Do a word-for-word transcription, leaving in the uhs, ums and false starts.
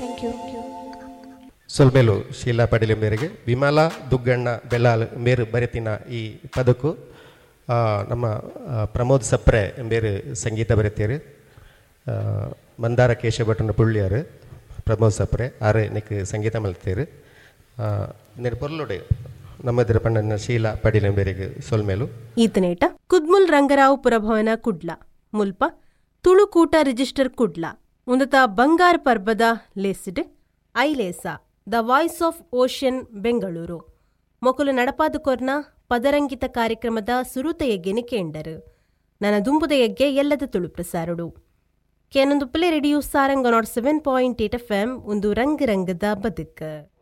Thank you. ಸೊಲ್ಮೇಲು Sheila ಪಡಿಲೆ ಮೇರೆಗೆ ವಿಮಲಾ ದುಗ್ಗಣ್ಣ ಬೆಲ್ಲಾಲ್ ಮೇರು ಬರೆತಿನ ಈ ಪದಕು ನಮ್ಮ ಪ್ರಮೋದ್ ಸಪ್ರೆ ಬೇರು ಸಂಗೀತ ಬರೆತೀರು. ಮಂದಾರ ಕೇಶಭಟ್ಟನ ಪುಳ್ಳಿಯಾರು ಪ್ರಮೋದ್ ಸಪ್ರೆ ಆರು ನೆಕ್ ಸಂಗೀತ ಮಲ್ತೀರು. ನೆರು ಪೊರ್ಲುಡೆ ನಮ್ಮದ್ರ ಪಂಡನ ಶೀಲಾ ಪಡಿಲೆ ಮೇರೆಗೆ ಸೊಲ್ಮೇಲು ಈತನೇಟ ಕುದ್ಮುಲ್ ರಂಗರಾವ್ ಪುರಭವನ ಕುಡ್ಲ ಮುಲ್ಪ ತುಳುಕೂಟ ರಿಜಿಸ್ಟರ್ ಕುಡ್ಲ ಉಂದತ ಬಂಗಾರ ಪರ್ಬದ ಲೇಸಿಡ್ Ailesa the voice of ocean Bengaluru ಮೊಕಲು ನಡಪಾದು ಕೊರ್ನ ಪದರಂಗಿತ ಕಾರ್ಯಕ್ರಮದ ಸುರುತೆಯಗ್ಗೆನೆ ಕೇಂಡರು ನನ್ನ ದುಂಬುದೆಯಗ್ಗೆ ಎಲ್ಲದ Tulu ಪ್ರಸಾರಡು ಕೇನೊಂದು play radio Saranga not seven point eight F M ಒಂದು ರಂಗ ರಂಗದ ಬದುಕ.